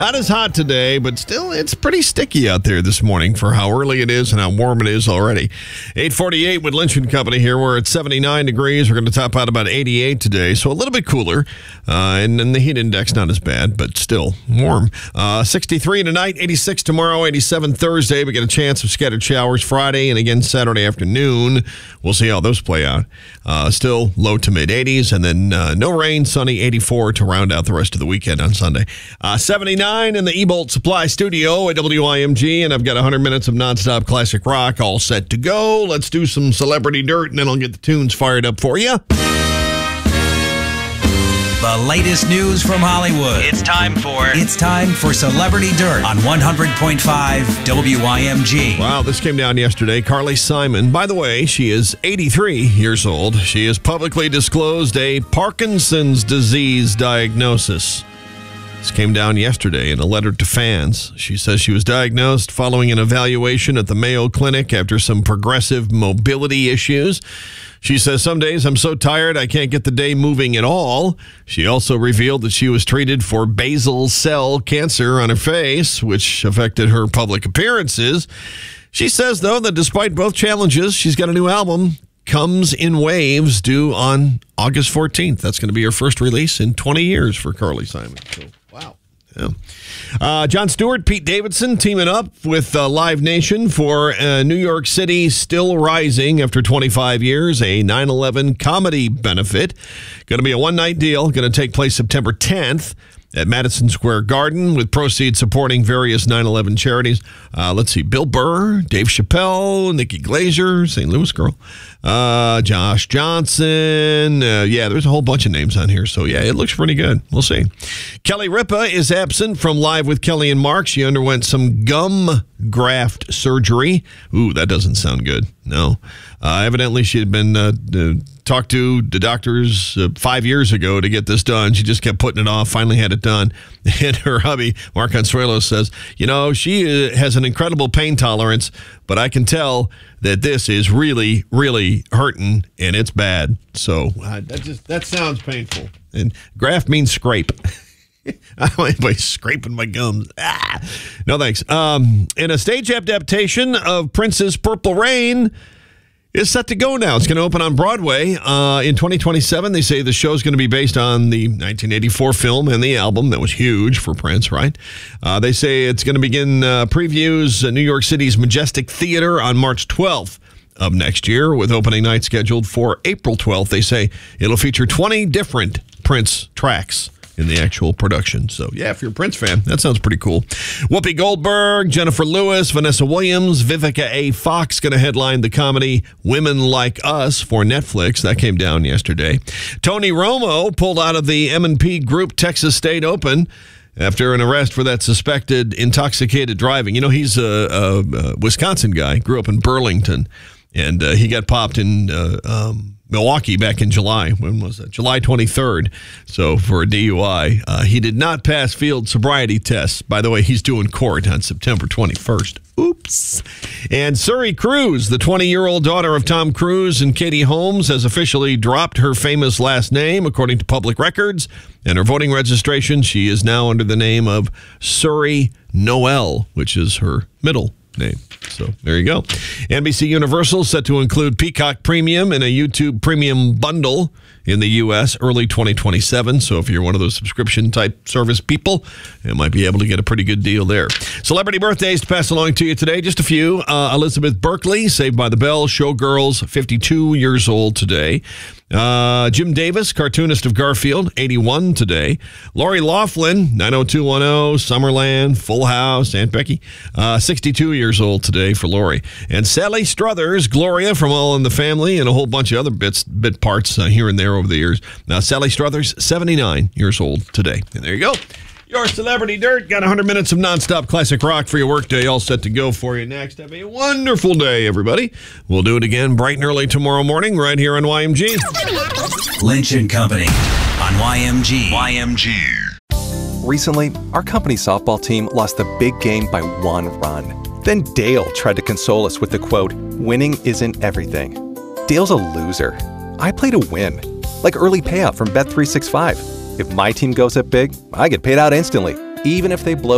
Not as hot today, but still, it's pretty sticky out there this morning for how early it is and how warm it is already. 8:48 with Lynch & Company here. We're at 79 degrees. We're going to top out about 88 today, so a little bit cooler. And then the heat index not as bad, but still warm. 63 tonight, 86 tomorrow, 87 Thursday. We get a chance of scattered showers Friday and again Saturday afternoon. We'll see how those play out. Still low to mid 80s, and then no rain, sunny 84 to round out the rest of the weekend on Sunday. 79 in the Ebolt Supply Studio at WIMG, and I've got 100 minutes of nonstop classic rock all set to go. Let's do some celebrity dirt, and then I'll get the tunes fired up for you. The latest news from Hollywood. It's time for Celebrity Dirt on 100.5 WIMG. Wow, this came down yesterday. Carly Simon, by the way, she is 83 years old. She has publicly disclosed a Parkinson's disease diagnosis. This came down yesterday in a letter to fans. She says she was diagnosed following an evaluation at the Mayo Clinic after some progressive mobility issues. She says, some days I'm so tired I can't get the day moving at all. She also revealed that she was treated for basal cell cancer on her face, which affected her public appearances. She says, though, that despite both challenges, she's got a new album, Comes in Waves, due on August 14th. That's going to be her first release in 20 years for Carly Simon. So, wow. Yeah. Jon Stewart, Pete Davidson teaming up with Live Nation for New York City Still Rising after 25 years, a 9/11 comedy benefit. Going to be a one-night deal, going to take place September 10th at Madison Square Garden with proceeds supporting various 9/11 charities. Let's see, Bill Burr, Dave Chappelle, Nikki Glaser, St. Louis girl, Josh Johnson. Yeah, there's a whole bunch of names on here. So, yeah, it looks pretty good. We'll see. Kelly Ripa is absent from Live with Kelly and Mark. She underwent some gum graft surgery. Ooh, that doesn't sound good. No. Evidently, she had been talked to the doctors 5 years ago to get this done. She just kept putting it off, finally had it done. And her hubby, Mark Consuelo, says, you know, she has an incredible pain tolerance, but I can tell that this is really, really hurting, and it's bad. So that sounds painful. And graft means scrape. I don't want anybody scraping my gums. No, thanks. In a stage adaptation of Prince's Purple Rain is set to go now. It's going to open on Broadway in 2027. They say the show is going to be based on the 1984 film and the album. That was huge for Prince, right? They say it's going to begin previews at New York City's Majestic Theater on March 12th of next year, with opening night scheduled for April 12th. They say it'll feature 20 different Prince tracks in the actual production. So, yeah, if you're a Prince fan, that sounds pretty cool. Whoopi Goldberg, Jennifer Lewis, Vanessa Williams, Vivica A. Fox going to headline the comedy Women Like Us for Netflix. That came down yesterday. Tony Romo pulled out of the M&P Group Texas State Open after an arrest for that suspected intoxicated driving. You know, he's a Wisconsin guy, grew up in Burlington, and he got popped in Milwaukee back in July. When was that? July 23rd. So for a DUI, he did not pass field sobriety tests. By the way, he's due in court on September 21st. Oops. And Suri Cruise, the 20-year-old daughter of Tom Cruise and Katie Holmes, has officially dropped her famous last name, according to public records. And her voting registration, she is now under the name of Suri Noel, which is her middle name. So there you go. NBC Universal set to include Peacock Premium in a YouTube Premium bundle in the U.S. early 2027. So if you're one of those subscription type service people, you might be able to get a pretty good deal there. Celebrity birthdays to pass along to you today. Just a few. Elizabeth Berkley, Saved by the Bell, Showgirls, 52 years old today. Jim Davis, cartoonist of Garfield, 81 today. Lori Loughlin, 90210, Summerland, Full House, Aunt Becky, 62 years old today for Lori. And Sally Struthers, Gloria from All in the Family, and a whole bunch of other bit parts here and there over the years. Now, Sally Struthers, 79 years old today. And there you go. Your Celebrity Dirt. Got 100 minutes of nonstop classic rock for your workday, all set to go for you next. Have a wonderful day, everybody. We'll do it again bright and early tomorrow morning right here on YMG. Lynch & Company on YMG. Recently, our company softball team lost the big game by 1 run. Then Dale tried to console us with the quote, "Winning isn't everything." Dale's a loser. I play to win, like early payout from Bet365. If my team goes up big, I get paid out instantly, even if they blow